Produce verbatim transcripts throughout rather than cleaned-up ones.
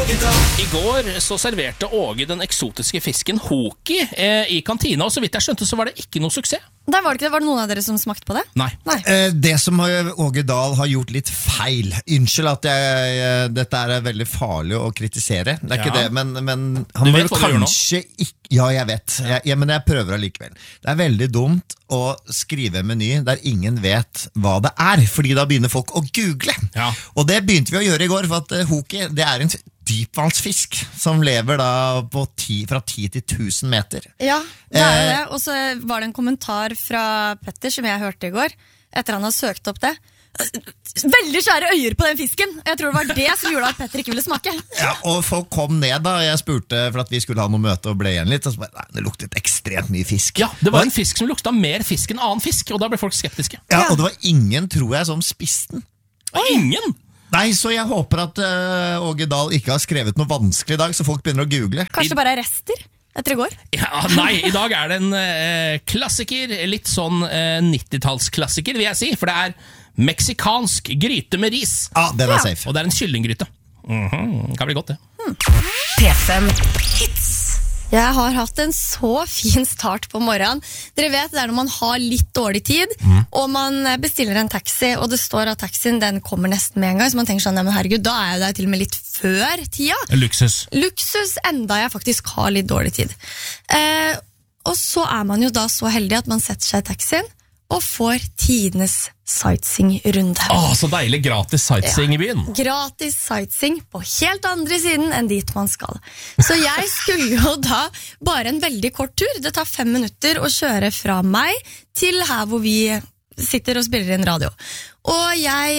I går så serverte Åge den eksotiske fisken hoki eh, i kantina, og så vidt jeg skjønte så var det ikke noe suksess. Der var det ikke det. Var det noen av dere som smakte på det? Nei. Nei. Eh, det som Åge Dahl har gjort litt feil. Unnskyld at jeg, eh, dette er veldig farlig å kritisere. Det er Ja. ikke det, men, men han Du må vet jo hva du gjør nå? kanskje ikke... Ja, jeg vet. Jeg, ja, men jeg prøver allikevel. Det er veldig dumt å skrive en meny der ingen vet hva det er, fordi da begynner folk å google. Ja. Og det begynte vi å gjøre i går, for at uh, hoki, det er en dypvannsfisk som lever da på ti, fra ti til tusen meter. Ja, det er jo Eh, det. Og så var det en kommentar fra Petter som jeg hørte i går, etter han har søkt opp det. Veldig svære øyer på den fisken. Jeg tror det var det som gjorde at Petter ikke ville smake. Ja, og folk kom ned da. Jeg spurte for at vi skulle ha noe møte og ble igjen litt. Og så bare, nei, det luktet ekstremt mye fisk. Ja, det var en fisk som lukta mer fisk enn annen fisk, og da ble folk skeptiske. Ja, og det var ingen, tror jeg, som spiste den. Ingen! Nei, så jeg håper at uh, Åge Dahl ikke har skrevet noe vanskelig i dag, så folk begynner å google. Kanskje det bare er rester etter i går? Ja, nei, i dag er det en eh, klassiker, litt sånn eh, nittitallsklassiker, vil jeg si, for det er meksikansk gryte med ris. Ja, den er Ja. safe. Og det er en kyllinggryte. Mhm, kan bli godt det. P fem Hits. Jeg har hatt en så fin start på morgenen. Dere vet, det er når man har litt dårlig tid, og man bestiller en taxi, og det står at taxien den kommer nesten med en gang, så man tenker sånn, ja, men herregud, da er jeg jo der til og med litt før tida. Luksus. Luksus, enda jeg faktisk har litt dårlig tid. Eh, og så er man jo da så heldig at man setter seg i taxien, og får tidenes sightseeing-runde. Åh, så deilig gratis sightseeing i byen. Gratis sightseeing på helt andre siden enn dit man skal. Så jeg skulle jo da bare en veldig kort tur. Det tar fem minutter å kjøre fra meg til her hvor vi sitter og spiller inn radio. Og jeg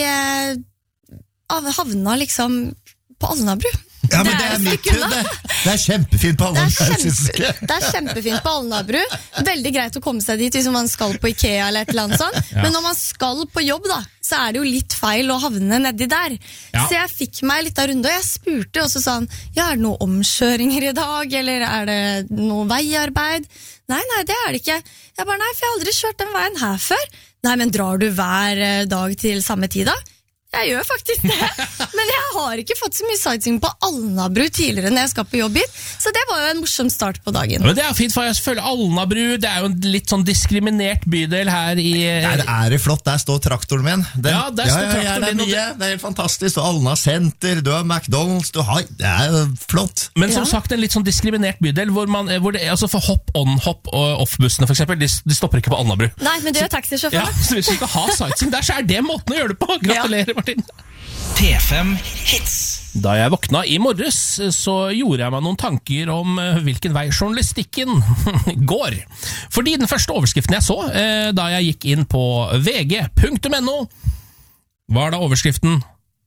eh, havna liksom på Alnabru. Ja, men det Det er er et mitt stykke hud, unna. det. Det er kjempefint på Det alle. er, jeg synes kjempe, ikke. det er kjempefint på Alnabru. Veldig greit å komme seg dit hvis man skal på Ikea eller et eller annet sånt. Ja. Men når man skal på jobb da, så er det jo litt feil å havne nedi der. Ja. Så jeg fikk meg litt av runde, og jeg spurte også sånn, ja, er det noen omkjøringer i dag, eller er det noe veiarbeid? Nei, nei, det er det ikke. Jeg bare, nei, for jeg har aldri kjørt den veien her før. Nei, men drar du hver eh, dag til samme tid da? Jeg gjør faktisk det, men jeg har ikke fått så mye sightseeing på Alnabru tidligere når jeg skal på jobb hit, så det var jo en morsom start på dagen. Men det er fint, for jeg føler Alnabru, det er jo en litt sånn diskriminert bydel her i... Der er det flott, der står traktoren min. Den, Ja, der står ja, ja, traktoren det er din, og mye, det er helt fantastisk. Du har Alna Center, du har McDonalds, du har, det er jo flott. Men som Ja. sagt, en litt sånn diskriminert bydel, hvor man, hvor det, altså for hopp-on-hopp og off-bussene for eksempel, de, de stopper ikke på Alnabru. Nei, men det gjør Ja, taxisjåføren. så hvis vi ikke har sightseeing der, så er det måten å gjøre det på. Gratulerer, Martin. P fem Hits. Da jeg våkna i morges, så gjorde jeg meg noen tanker om eh, hvilken vei journalistikken går. Fordi den første overskriften jeg så, eh, da jeg gikk inn på v g punktum n o, var da overskriften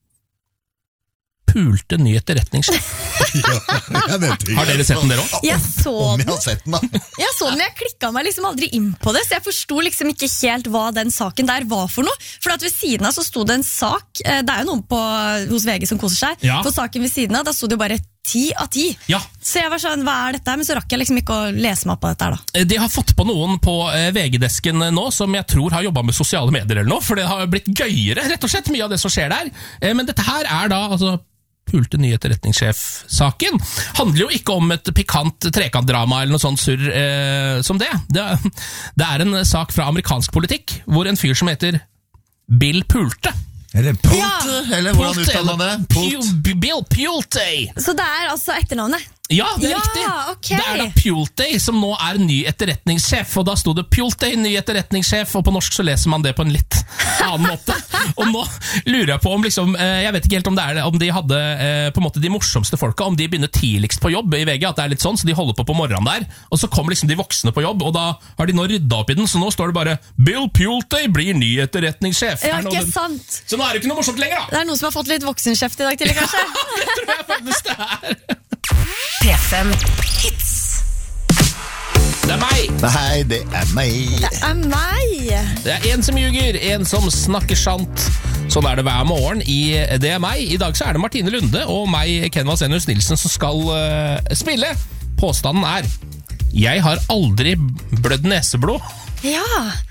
Pulte ny etterretningssjef. Jeg vet ikke. Har dere sett den, dere også? Jeg så Om jeg den, har sett den da. jeg så den, men jeg klikket meg liksom aldri inn på det, så jeg forsto liksom ikke helt hva den saken der var for noe. For at ved siden av så sto det en sak, eh, det er jo noen på, hos V G som koser seg, Ja. på saken ved siden av, da sto det jo bare ti av ti. Ja. Så jeg var sånn, hva er dette her? Men så rakk jeg liksom ikke å lese meg opp på dette her da. De har fått på noen på eh, V G-desken nå som jeg tror har jobbet med sosiale medier eller noe, for det har blitt gøyere, rett og slett, mye av det som skjer der. Eh, Men dette her er da, altså, pulte nye etterretningssjef-saken. Handler jo ikke om et pikant trekantdrama eller noe sånt surr eh, som det. det. Det er en sak fra amerikansk politikk, hvor en fyr som heter Bill Pulte. Eller Pulte, Ja. eller hvordan uttaler man det? Pult. Pu- Bill Pulte. Så det er altså etternavnet. Ja, det er Ja, riktig. ok. Det er da Pulte som nå er ny etterretningssjef, og da sto det Pulte, ny etterretningssjef, og på norsk så leser man det på en litt annen måte. Og nå lurer jeg på om liksom, eh, jeg vet ikke helt om det er det, om de hadde eh, på en måte de morsomste folka, om de begynner tidligst på jobb i V G, at det er litt sånn, så de holder på på morgenen der, og så kommer liksom de voksne på jobb, og da har de nå rydda opp i den, så nå står det bare Bill Pulte blir ny etterretningssjef. Ja, Er nå ikke den- sant. Så nå er det ikke noe morsomt lenger da. Det er noen som har fått litt voksenkjeft i dag tidlig, kanskje? Det tror jeg faktisk det er. P fem Hits. Det er meg. Nei, det er meg. Det er meg. Det er en som ljuger, en som snakker sant. Sånn er det hver morgen i Det er meg. I dag så er det Martine Lunde og meg, Ken Vasenius Nilsen, som skal uh, spille. Påstanden er: jeg har aldri blødd neseblod. Ja,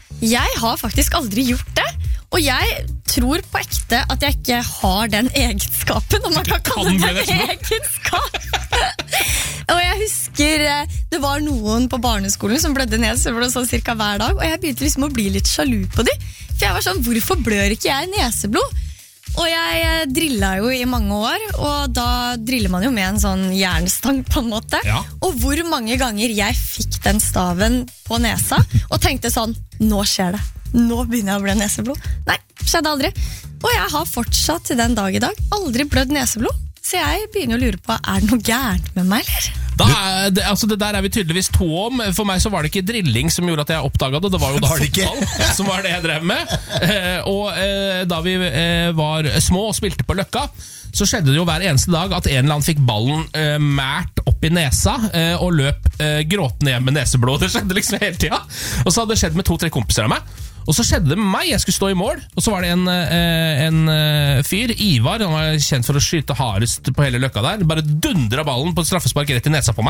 Jeg har faktisk aldri gjort det. Og jeg tror på ekte at jeg ikke har den egenskapen, om man kan kalle det en egenskap. Og jeg husker eh, det var noen på barneskolen som blødde neseblod sånn cirka hver dag, og jeg begynte liksom å bli litt sjalu på dem. For jeg var sånn, hvorfor blør ikke jeg neseblod? Og jeg eh, drillet jo i mange år, og da driller man jo med en sånn jernstang på en måte. Ja. Og hvor mange ganger jeg fikk den staven på nesa, og tenkte sånn, nå skjer det. Nå begynner jeg å blø neseblod. Nei, skjedde aldri. Og jeg har fortsatt til den dag i dag aldri blødd neseblod. Så jeg begynner å lure på, er det noe gærent med meg, eller? Da er det, altså det der er vi tydeligvis to om. For meg så var det ikke drilling som gjorde at jeg oppdaget det. Det var jo da Var det ikke? fotball som var det jeg drev med. Eh, og eh, da vi eh, var små og spilte på Løkka, så skjedde det jo hver eneste dag at en eller annen fikk ballen eh, mært opp i nesa eh, og løp eh, gråtende hjem med neseblod. Det skjedde liksom hele tida. Og så hadde det skjedd med to-tre kompiser av meg. Og så skjedde det med meg, jeg skulle stå i mål, og så var det en, eh, en eh, fyr, Ivar, han var kjent for å skyte hardest på hele Løkka der, bare dundret ballen på et straffespark rett i nesa på meg.